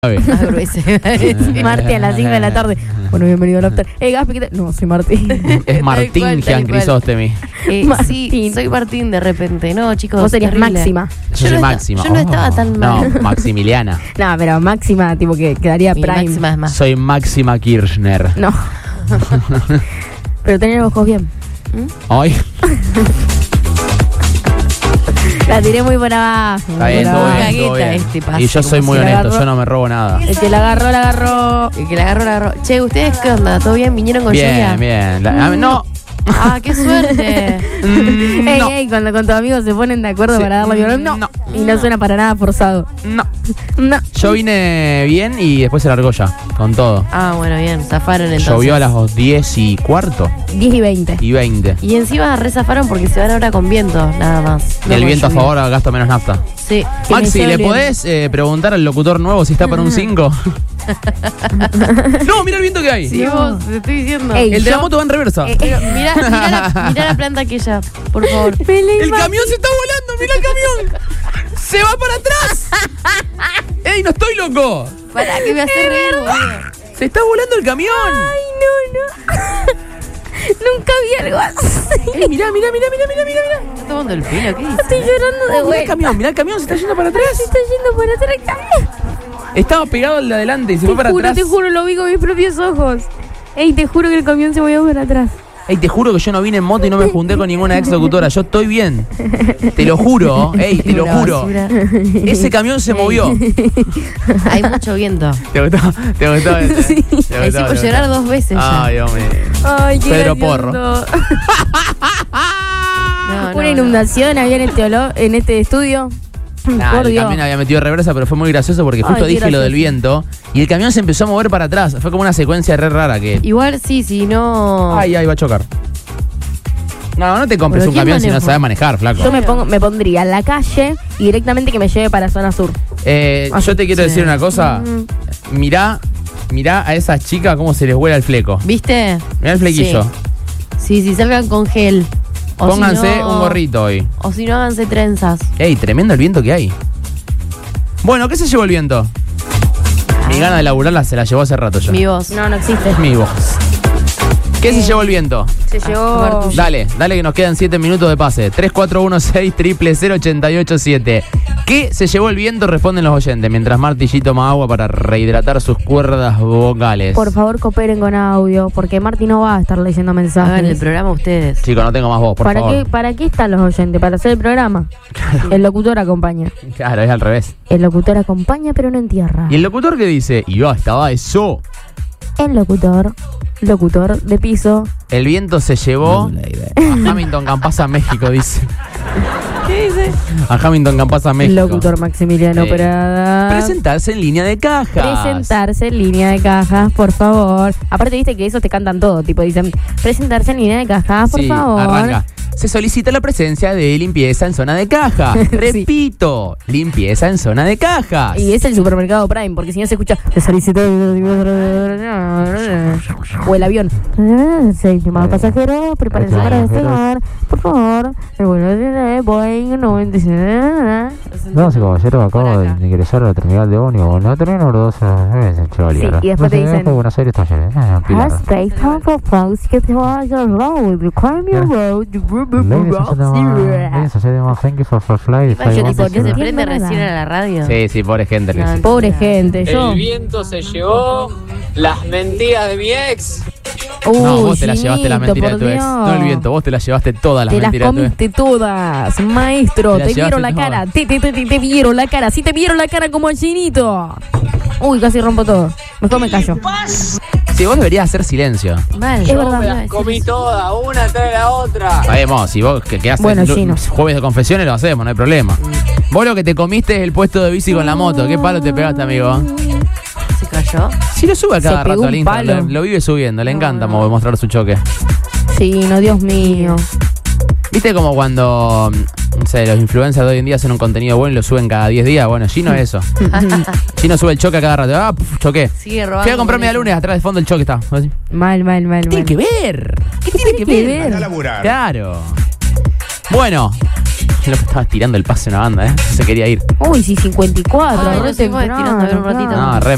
Marti a las 5 de la tarde. Bueno, bienvenido al after. Gaspi, ¿qué tal? No, soy Martín. Es Martín Gian Crisóstemi. Sí, soy Martín de repente. No, chicos. Vos serías terrible. Máxima. Yo soy Máxima. Yo no estaba tan mal. No, Maximiliana. No, pero Máxima, tipo que quedaría Mi Prime. Máxima es más. Soy Máxima Kirchner. No. Pero tenés los ojos bien. Ay, La tiré muy por abajo. está bien, por todo abajo. bien, todo Cagueta bien. este pase, Y yo soy como muy si la honesto, agarró. yo no me robo nada. El que la agarró, la agarró. El que la agarró, la agarró. Che, ¿ustedes qué onda? ¿Todo bien? ¿Vinieron con lluvia? Bien, bien. No. Ah, qué suerte. No. Ey, cuando con tus amigos se ponen de acuerdo Sí. para darle violón, no. No. Y no suena para nada forzado. No. No. Yo vine bien y después se largó ya, con todo. Ah, bueno, bien. Zafaron entonces. Llovió a las 10:15 10 y 20. y 20. Y encima rezafaron porque se van ahora con viento, nada más. Y No el con viento a lluvia. favor, gasto menos nafta. Sí. Que me Maxi, ¿le lleve podés preguntar al locutor nuevo si está para un 5? No, mira el viento que hay. Sí, vos, te estoy diciendo. Ey, El de la yo- moto va en reversa. Pero mirá la planta aquella, por favor. El camión se está volando, mira el camión. Se va para atrás. ¡Ey, no estoy loco! Para que me hace reír, boludo. Se está volando el camión. Ay, no. Nunca vi algo así. Ey, mirá. ¿Estás tomando el pelo? ¿Qué Estoy dices? llorando de vuelta. Mirá el camión, se está yendo para atrás. Se está yendo por atrás el camión. Estaba pegado al de adelante y se fue para atrás. Te juro, lo vi con mis propios ojos. Ey, te juro que el camión se movió para atrás. Ey, te juro que yo no vine en moto y no me junté con ninguna ex locutora. Yo estoy bien. Te lo juro. Ey, te lo Una juro. basura. Ese camión se movió. Hay mucho viento. ¿Te gustó? Sí. Me hicimos llorar 2 veces ya. Ay, Dios mío. Ay, qué Pedro gracioso. Porro. No, Una inundación había en este estudio. Nah, Por el Dios. camión había metido reversa, pero fue muy gracioso porque justo Ay, qué dije lo del gracioso. viento y el camión se empezó a mover para atrás. Fue como una secuencia re rara que... Igual sí, si no. Ay, va a chocar. No te compres ¿Pero un quién camión si no maneja? sabes manejar, flaco. Yo me pondría en la calle y directamente que me lleve para zona sur. Yo te quiero Sí. decir una cosa. Mirá a esas chicas cómo se les vuela el fleco. ¿Viste? Mirá el flequillo. Sí, salgan con gel. O Pónganse si no- un gorrito hoy. O si no, háganse trenzas. Ey, tremendo el viento que hay. Bueno, ¿qué se llevó el viento? Mi gana de laburarla se la llevó hace rato ya. Mi voz. No existe. Mi voz. ¿Qué se llevó el viento? Se llevó. Martucci. Dale que nos quedan 7 minutos de pase. 3416-000-887. ¿Qué se llevó el viento? Responden los oyentes. Mientras Martillito toma agua para rehidratar sus cuerdas vocales. Por favor, cooperen con audio, porque Marti no va a estar leyendo mensajes. Hagan el programa ustedes. Chicos, no tengo más voz, por favor. ¿Para qué están los oyentes? Para hacer el programa. El locutor acompaña. Claro, es al revés. El locutor acompaña, pero no entierra. ¿Y el locutor qué dice? Y yo estaba eso. El locutor de piso. El viento se llevó a Hamilton Campasa, México, dice. ¿Qué dice? A Hamilton Campasa, México. Locutor Maximiliano Prada. Presentarse en línea de cajas. Presentarse en línea de cajas, por favor. Aparte, viste que esos te cantan todo. Tipo, dicen, presentarse en línea de cajas, por Sí, favor. arranca. Se solicita la presencia de limpieza en zona de caja. Repito, limpieza en zona de cajas. Y es el supermercado Prime, porque si no se escucha, se solicita o el avión. Estimado pasajero, prepárense para despegar. Por favor, el vuelo de Boeing 97. No, sí, caballero, acabo de ingresar a la terminal de ómnibus. No termino los 2 meses, chaval. Sí, y después te dicen, Buenos Aires, Talleres. Pilar. Has paid for folks que te vaya road, the Crimea Road, Ladies and gentlemen, thank you for flight. Yo tipo, ¿no se Bien prende verdad. recién a la radio? Sí, pobre gente. No, Pobre gente, yo. El viento se llevó las mentiras de mi ex. No, vos te la llevaste la Ginito, mentira de por tu ex. Dios. No el viento, vos te la llevaste todas las Te las mentiras de tu ex. comiste todas, maestro. Te las Te vieron la llevaste cara. Te vieron la cara. Sí, te vieron la cara como el Ginito. Uy, casi rompo todo. Mejor me callo. Sí, vos deberías hacer silencio. Mal. Es Yo verdad. me las comí todas, una tras la otra. Sabemos, si vos que haces Bueno, Gino. jueves de confesiones lo hacemos, no hay problema. Vos lo que te comiste es el puesto de bici con la moto. ¿Qué palo te pegaste, amigo? ¿Se cayó? Si lo sube a cada Se pegó rato al un Instagram, palo. lo vive subiendo, le encanta mostrar su choque. Sí, no, Dios mío. ¿Viste como cuando, no sé, los influencers de hoy en día hacen un contenido bueno y lo suben cada 10 días? Bueno, Gino es eso. Gino sube el choque a cada rato. Ah, choqué. Sigue robando. Fui a comprarme a lunes, atrás de fondo el choque está. Así. Mal. ¿Qué tiene que ver? ¿Qué tiene que ver? Claro. Bueno, lo que estaba tirando el pase a una banda, ¿eh? Se quería ir. Uy, sí, 54. Ay, re nos seguimos temprano, estirando a ver un ratito. claro. No, re